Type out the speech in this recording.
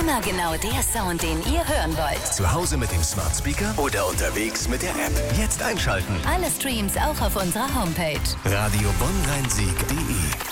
Immer genau der Sound, den ihr hören wollt. Zu Hause mit dem Smart Speaker oder unterwegs mit der App. Jetzt einschalten. Alle Streams auch auf unserer Homepage. Radio Bonn-Rhein-Sieg.de